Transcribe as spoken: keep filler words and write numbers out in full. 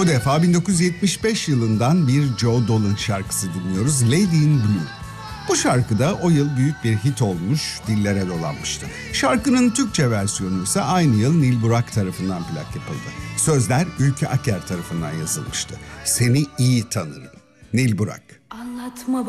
Bu defa bin dokuz yüz yetmiş beş yılından bir Joe Dolan şarkısı dinliyoruz. Lady in Blue. Bu şarkı da o yıl büyük bir hit olmuş, dillere dolanmıştı. Şarkının Türkçe versiyonu ise aynı yıl Nil Burak tarafından plak yapıldı. Sözler Ülkü Aker tarafından yazılmıştı. Seni iyi tanırım. Nil Burak. Anlatma